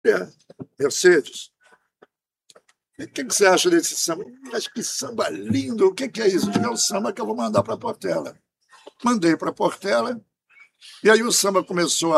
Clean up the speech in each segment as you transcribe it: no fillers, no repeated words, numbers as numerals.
É, Mercedes, o que você acha desse samba? Acho que samba lindo, o que é isso? É o samba que eu vou mandar para Portela. Mandei para Portela, e aí o samba começou a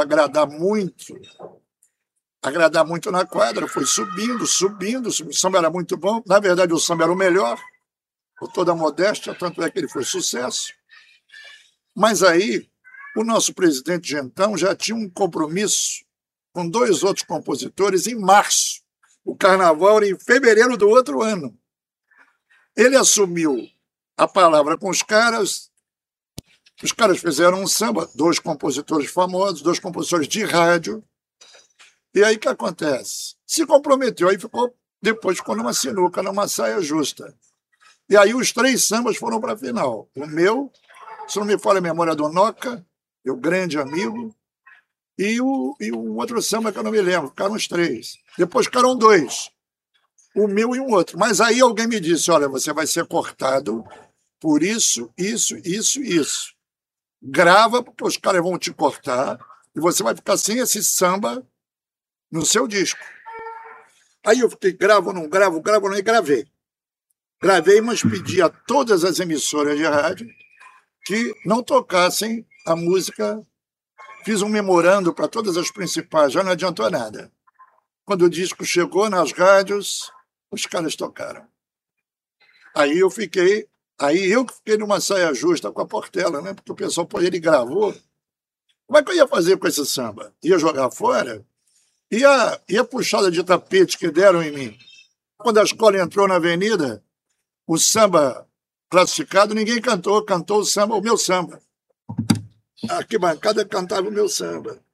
agradar muito na quadra, foi subindo, subindo, subindo. O samba era muito bom, na verdade o samba era o melhor, com toda a modéstia, tanto é que ele foi sucesso. Mas aí o nosso presidente de então já tinha um compromisso com dois outros compositores em março. O carnaval era em fevereiro do outro ano. Ele assumiu a palavra com os caras fizeram um samba, dois compositores famosos, dois compositores de rádio. E aí o que acontece? Se comprometeu, aí depois ficou numa sinuca, numa saia justa. E aí os três sambas foram para a final. O meu, se não me falha a memória, do Noca, meu grande amigo, e o outro samba que eu não me lembro, ficaram os três. Depois ficaram dois, o meu e um outro. Mas aí alguém me disse, olha, você vai ser cortado por isso, isso, isso, isso. Grava, porque os caras vão te cortar, e você vai ficar sem esse samba no seu disco. Aí eu fiquei, gravo, não, e gravei. Gravei, mas pedi a todas as emissoras de rádio que não tocassem a música. Fiz um memorando para todas as principais, já não adiantou nada. Quando o disco chegou nas rádios, os caras tocaram. Aí eu fiquei numa saia justa com a Portela, né? Porque o pessoal, pô, ele gravou. Como é que eu ia fazer com esse samba? Ia jogar fora? E a puxada de tapete que deram em mim? Quando a escola entrou na avenida, o samba classificado, ninguém cantou o samba, o meu samba. A arquibancada cantava o meu samba.